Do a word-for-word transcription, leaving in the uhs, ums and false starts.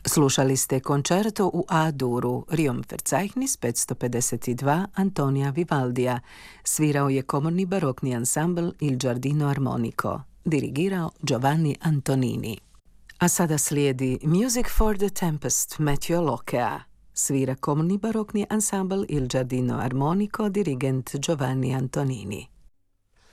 Slušali ste koncerto u A-duru, Riomverzeichnis petsto pedeset dva Antonija Vivaldija. Svirao je komorni barokni ansambl Il Giardino Armonico. Dirigirao Giovanni Antonini. A sada slijedi Music for the Tempest Matthew Lockea. Svira komorni barokni ansambl Il Giardino Armonico, dirigent Giovanni Antonini.